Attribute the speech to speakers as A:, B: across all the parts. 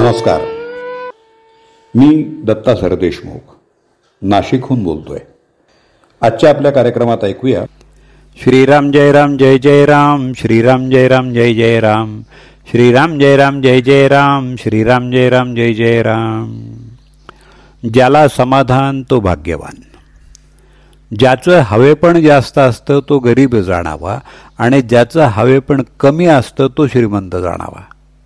A: नमस्कार. मी दत्ता सरदेशमुख नाशिकहून बोलतोय. आजच्या आपल्या कार्यक्रमात ऐकूया
B: श्रीराम जय राम जय जय राम, श्रीराम जय राम जय जय राम, श्रीराम जय राम जय जय राम, श्रीराम जय राम जय जय राम. ज्याला समाधान तो भाग्यवान. ज्याचं हवेपण जास्त असतं तो गरीब जाणावा आणि ज्याचं हवेपण कमी असतं तो श्रीमंत जाणावा.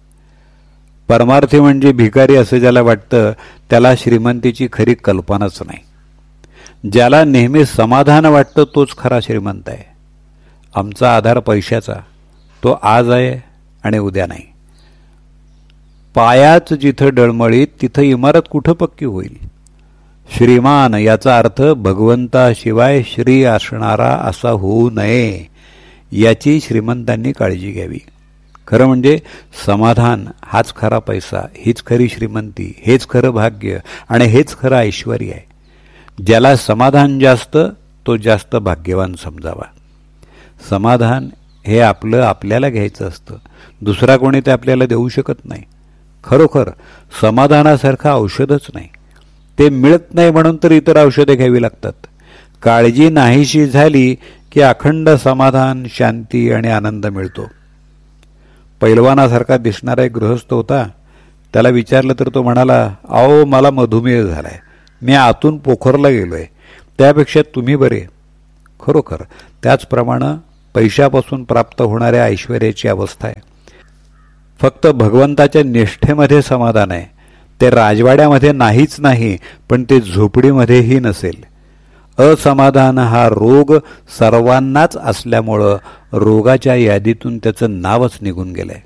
B: परमार्थी म्हणजे भिकारी असं ज्याला वाटतं त्याला श्रीमंतीची खरी कल्पनाच नाही. ज्याला नेहमी समाधान वाटतं तोच खरा श्रीमंत आहे. आमचा आधार पैशाचा, तो आज आहे आणि उद्या नाही. पायाच जिथं डळमळीत तिथं इमारत कुठं पक्की होईल. श्रीमान याचा अर्थ भगवंताशिवाय श्री असणारा असा होऊ नये याची श्रीमंतांनी काळजी घ्यावी. खरं म्हणजे समाधान हाच खरा पैसा, हीच खरी श्रीमंती, हेच खरं भाग्य आणि हेच खरं ऐश्वर्य आहे. ज्याला समाधान जास्त तो जास्त भाग्यवान समजावा. समाधान हे आपलं आपल्याला घ्यायचं असतं, दुसरा कोणी ते आपल्याला देऊ शकत नाही. खरोखर समाधानासारखं औषधच नाही. ते मिळत नाही म्हणून तर इतर औषधे घ्यावी लागतात. काळजी नाहीशी झाली की अखंड समाधान, शांती आणि आनंद मिळतो. पैलवानासारखा दिसणारा एक गृहस्थ होता. त्याला विचारलं तर तो म्हणाला, अहो मला मधुमेह झालाय, मी आतून पोखरला गेलोय, त्यापेक्षा तुम्ही बरे. खरोखर त्याचप्रमाणे पैशापासून प्राप्त होणाऱ्या ऐश्वर्याची अवस्था आहे. फक्त भगवंताच्या निष्ठेमध्ये समाधान आहे. ते राजवाड्यामध्ये नाहीच नाही, पण ते झोपडीमध्येही नसेल. असमाधान हा रोग सर्वांनाच असल्यामुळं रोगाच्या यादीतून त्याचं नावच निघून गेलंय.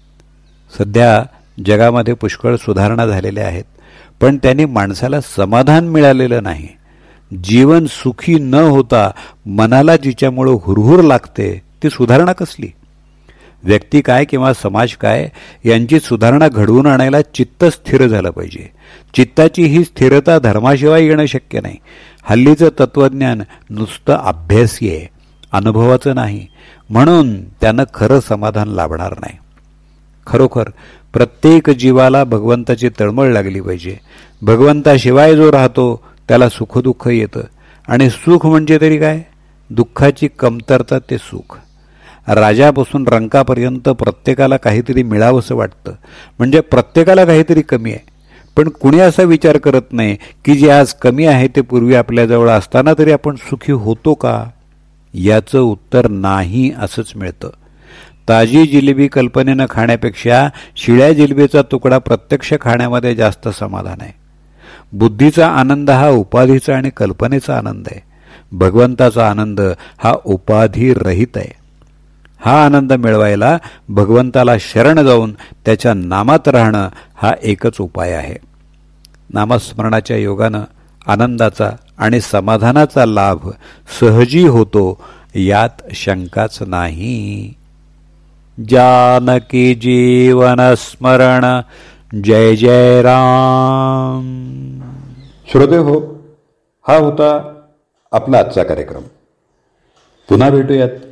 B: सध्या जगामध्ये पुष्कळ सुधारणा झालेल्या आहेत, पण त्यांनी माणसाला समाधान मिळालेलं नाही. जीवन सुखी न होता मनाला जिच्यामुळं हुरहुर लागते ती सुधारणा कसली. व्यक्ती काय किंवा समाज काय यांची सुधारणा घडवून आणायला चित्त स्थिर झालं पाहिजे. चित्ताची ही स्थिरता धर्माशिवाय येणं शक्य नाही. हल्लीचं तत्वज्ञान नुसतं अभ्यासी आहे, अनुभवाचं नाही, म्हणून त्यानं खरं समाधान लाभणार नाही. खरोखर प्रत्येक जीवाला भगवंताची तळमळ लागली पाहिजे. भगवंताशिवाय जो राहतो त्याला सुखदुःख येतं, आणि सुख म्हणजे तरी काय, दुःखाची कमतरता ते सुख. राजापासून रंकापर्यंत प्रत्येकाला काहीतरी मिळावंसं वाटतं, म्हणजे प्रत्येकाला काहीतरी कमी आहे. पण कुणी असा विचार करत नाही की जे आज कमी आहे ते पूर्वी आपल्याजवळ असताना तरी आपण सुखी होतो का. याचं उत्तर नाही असंच मिळतं. ताजी जिलेबी कल्पनेनं खाण्यापेक्षा शिळ्या जिलेबीचा तुकडा प्रत्यक्ष खाण्यामध्ये जास्त समाधान आहे. बुद्धीचा आनंद हा उपाधीचा आणि कल्पनेचा आनंद आहे. भगवंताचा आनंद हा उपाधी रहित आहे. हा आनंद मिळवायला भगवंताला शरण जाऊन त्याच्या नामात राहणं हा एकच उपाय आहे. नामस्मरणाच्या योगानं आनंदाचा आणि समाधानाचा लाभ सहजी होतो, यात शंकाच नाही. जानकी जीवन स्मरण जय जय राम.
A: श्रोते हो, हा होता आपला आजचा कार्यक्रम. पुन्हा भेटूयात